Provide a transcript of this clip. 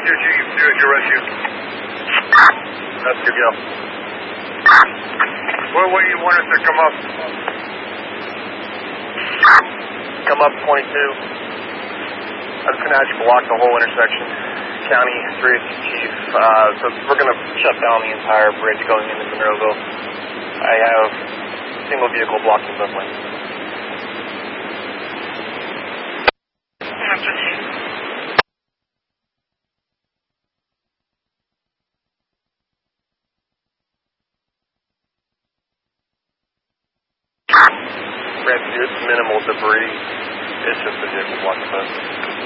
Chief, do your rescue. That's good, yeah. What way you want us to come up? Come up 22. I was going to actually block the whole intersection. County 3 Chief. So we're going to shut down the entire bridge going into Monroeville. I have single vehicle blocking both lanes. Red, it's minimal debris. It's just a vehicle blocking both.